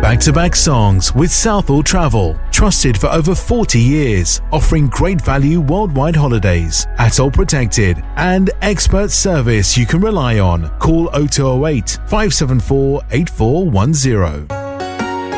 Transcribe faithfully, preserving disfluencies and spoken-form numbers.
Back-to-back songs with Southall Travel. Trusted for over forty years, offering great value worldwide holidays, ATOL protected, and expert service you can rely on. Call oh two oh eight, five seven four, eight four one zero.